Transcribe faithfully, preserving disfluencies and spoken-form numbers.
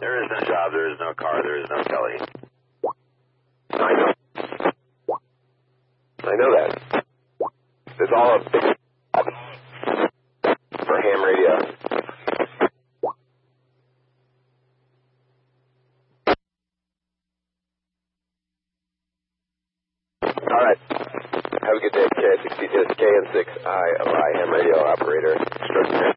There is no job, there is no car, there is no Kelly. I know. I know that. It's all a big for ham radio. All right. Have a good day, K sixty K and six I of I ham radio operator.